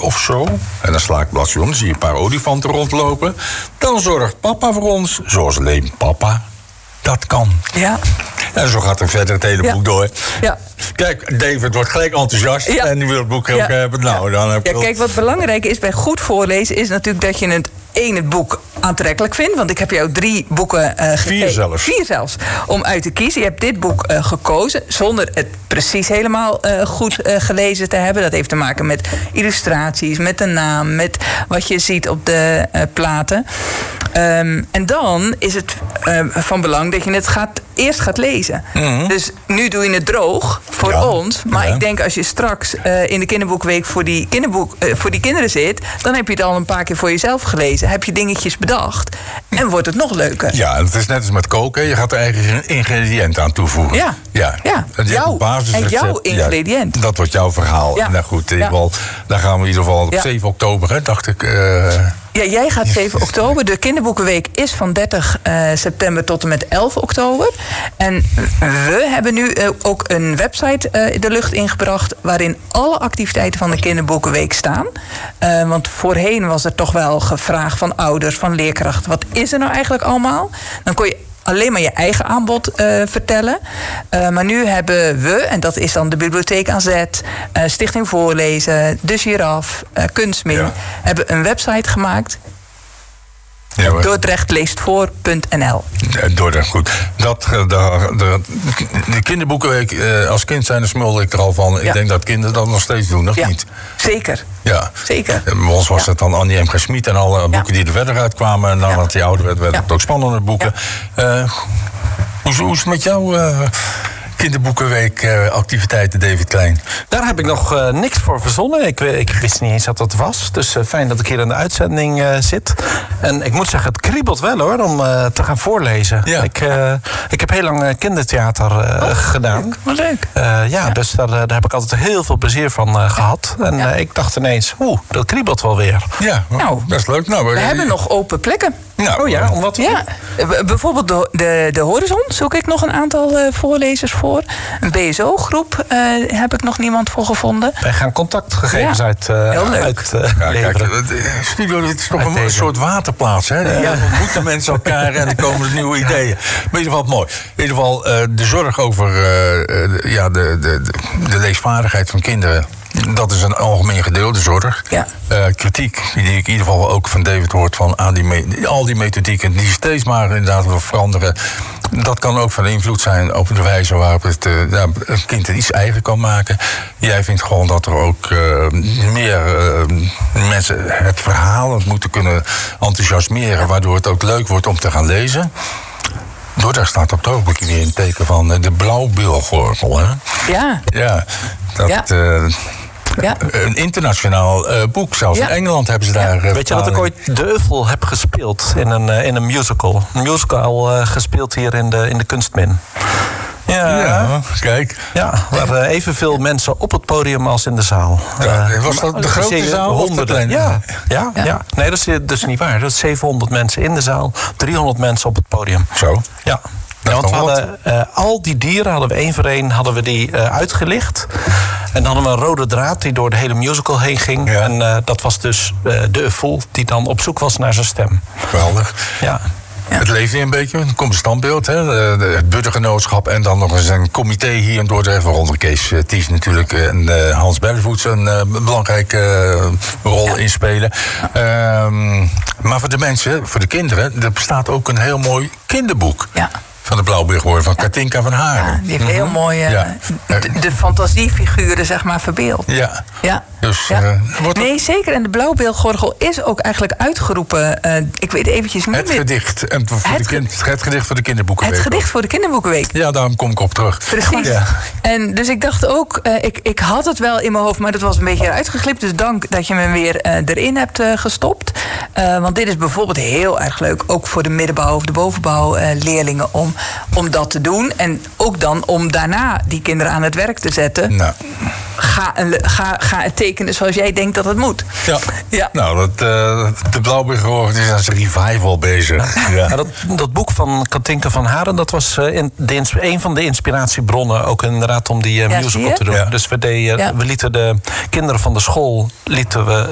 of zo. En dan sla ik bladzijde om, dan zie je een paar olifanten rondlopen. Dan zorgt papa voor ons, zoals alleen papa dat kan. Ja. En zo gaat er verder het hele boek door. Ja. Kijk, David wordt gelijk enthousiast en die wil het boek ook hebben. Nou, dan heb je kijk, wat belangrijk is bij goed voorlezen is natuurlijk dat je het boek aantrekkelijk vindt. Want ik heb jou 3 boeken gegeven. 4 zelfs. Om uit te kiezen. Je hebt dit boek gekozen zonder het precies helemaal goed gelezen te hebben. Dat heeft te maken met illustraties, met de naam, met wat je ziet op de platen. En dan is het van belang dat je het eerst gaat lezen. Mm-hmm. Dus nu doe je het droog voor ons. Maar ik denk als je straks in de kinderboekweek voor die kinderen zit, dan heb je het al een paar keer voor jezelf gelezen. Heb je dingetjes bedacht. En wordt het nog leuker. Ja, het is net als met koken. Je gaat er eigen ingrediënt aan toevoegen. Ja. Jouw ingrediënt. Dat wordt jouw verhaal. Ja. Nou goed, daar gaan we in ieder geval op 7 oktober, dacht ik. Ja, jij gaat 7 oktober. De kinderboekenweek is van 30 september tot en met 11 oktober. En we hebben nu ook een website de lucht ingebracht waarin alle activiteiten van de kinderboekenweek staan. Want voorheen was er toch wel gevraagd van ouders, van leerkrachten. Wat is er nou eigenlijk allemaal? Dan kon je alleen maar je eigen aanbod vertellen. Maar nu hebben we, en dat is dan de Bibliotheek aan Zet, Stichting Voorlezen, De Giraf, Kunstmin, hebben een website gemaakt. Dordrechtleestvoor.nl. Dordrecht, goed. De kinderboekenweek, als kind zijn, smulde ik er al van. Ik denk dat kinderen dat nog steeds doen, of niet? Zeker. Ja, zeker. Bij ons was het dan Annie M. G. Schmid en alle boeken die er verder uitkwamen. En nadat die ouder werd, werden het ook spannende boeken. Hoe is het met jou? Kinderboekenweek activiteiten, David Klein? Daar heb ik nog niks voor verzonnen. Ik wist niet eens dat dat was. Dus fijn dat ik hier in de uitzending zit. En ik moet zeggen, het kriebelt wel hoor, om te gaan voorlezen. Ja. Ik heb heel lang kindertheater gedaan. Wat leuk. Dus daar heb ik altijd heel veel plezier van gehad. En ik dacht ineens, dat kriebelt wel weer. Ja, dat is leuk. Nou, we hebben nog open plekken. Nou, om wat te doen? Bijvoorbeeld de Horizon zoek ik nog een aantal voorlezers voor. Een BSO-groep heb ik nog niemand voor gevonden. Wij gaan contactgegevens uit leveren. Studio, dit is nog een soort waterplaats. Hè? Dan ontmoeten mensen elkaar en dan komen er nieuwe ideeën. Maar in ieder geval mooi. In ieder geval de zorg over de leesvaardigheid van kinderen. Dat is een algemeen gedeelde zorg. Ja. Kritiek, die ik in ieder geval ook van David hoort van al die methodieken die steeds maar inderdaad veranderen. Dat kan ook van invloed zijn op de wijze waarop het een kind er iets eigen kan maken. Jij vindt gewoon dat er ook meer mensen het verhaal moeten kunnen enthousiasmeren, waardoor het ook leuk wordt om te gaan lezen. Dordrecht staat op het ogenblik weer in het teken van de blauwbilgorgel. Hè? Ja. Een internationaal boek. Zelfs in Engeland hebben ze daar... Weet je dat ik ooit De Uffel heb gespeeld in een musical? Een musical gespeeld hier in de Kunstmin. Ja, kijk. Ja, er waren evenveel mensen op het podium als in de zaal. Was dat de grote zaal? Honderden. Ja. Nee, dat is dus niet waar. Dat is 700 mensen in de zaal, 300 mensen op het podium. Zo? Ja. Want we hadden, al die dieren hadden we één voor één uitgelicht. En dan hadden we een rode draad die door de hele musical heen ging. Ja. En dat was dus de Uffel die dan op zoek was naar zijn stem. Geweldig. Ja. Het leeft weer een beetje, er komt een standbeeld, het Buddengenootschap en dan nog eens een comité hier in Dordrecht, waaronder Kees Ties natuurlijk en Hans Bellevoets een belangrijke rol inspelen. Maar voor de mensen, voor de kinderen, er bestaat ook een heel mooi kinderboek. Ja. Van de Blauwbilgorgel van Katinka van Haren. Ja, die heeft heel mooi de fantasiefiguren, zeg maar, verbeeld. Ja. Dus, nee, zeker. En de Blauwbilgorgel is ook eigenlijk uitgeroepen. Ik weet eventjes niet het gedicht. En het gedicht voor de kinderboekenweek. Het gedicht voor de kinderboekenweek. Ja, daarom kom ik op terug. Precies. Ja. En dus ik dacht ook, ik had het wel in mijn hoofd, maar dat was een beetje uitgeglipt. Dus dank dat je me weer erin hebt gestopt. Want dit is bijvoorbeeld heel erg leuk, ook voor de middenbouw of de bovenbouw leerlingen, om dat te doen. En ook dan om daarna die kinderen aan het werk te zetten. Nou. Ga het tekenen zoals jij denkt dat het moet. Ja. Nou, de Blauwbilgorgel is als revival bezig. Ja. Ja, dat boek van Katinka van Haren, dat was een van de inspiratiebronnen ook inderdaad om die musical te doen. Ja. Dus we lieten de kinderen van de school